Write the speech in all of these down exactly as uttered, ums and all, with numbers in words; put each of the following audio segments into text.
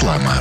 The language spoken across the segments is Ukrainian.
Реклама.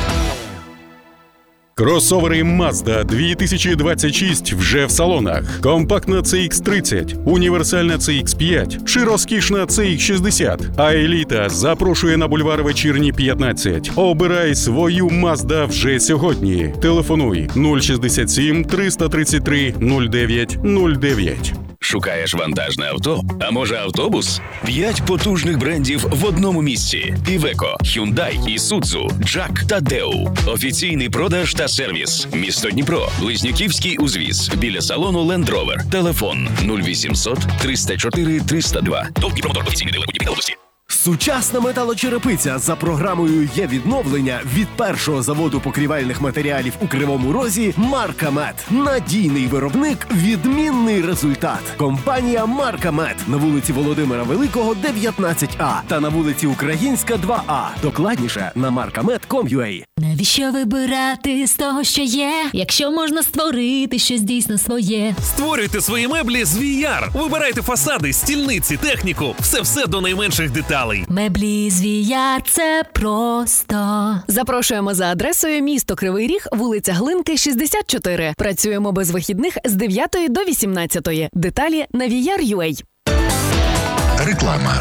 Кросовери Mazda дві тисячі двадцять шість вже в салонах. Компактна це ікс тридцять, універсальна це ікс п'ять чи розкішна це ікс шістдесят. А еліта запрошує на бульвар Вечірній п'ятнадцять. Обирай свою Mazda вже сьогодні. Телефонуй нуль шістдесят сім триста тридцять три нуль дев'ять нуль дев'ять. Шукаєш вантажне авто? А може автобус? П'ять потужних брендів в одному місці. Iveco, Hyundai, Isuzu, Jack та Deo. Офіційний продаж та сервіс. Місто Дніпро. Близнюківський узвіз. Біля салону Land Rover. Телефон нуль вісімсот триста чотири триста два. ТОВ Дніпровмотор. Офіційний дилер будь-якої області. Сучасна металочерепиця за програмою «Є відновлення» від першого заводу покрівельних матеріалів у Кривому Розі «Маркамед». Надійний виробник, відмінний результат. Компанія «Маркамед» на вулиці Володимира Великого, дев'ятнадцять А та на вулиці Українська, два А. Докладніше на маркамед крапка ком крапка ю а. Навіщо вибирати з того, що є, якщо можна створити щось дійсно своє? Створюйте свої меблі з ві ар. Вибирайте фасади, стільниці, техніку. Все-все до найменших деталей. Меблі з ві ар – це просто. Запрошуємо за адресою місто Кривий Ріг, вулиця Глинки, шістдесят чотири. Працюємо без вихідних з дев'ятої до вісімнадцятої. Деталі на ві ар крапка ю а. Реклама.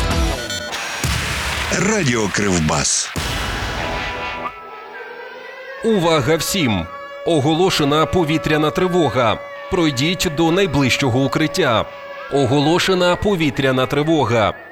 Радіо Кривбас. Увага всім! Оголошена повітряна тривога. Пройдіть до найближчого укриття. Оголошена повітряна тривога.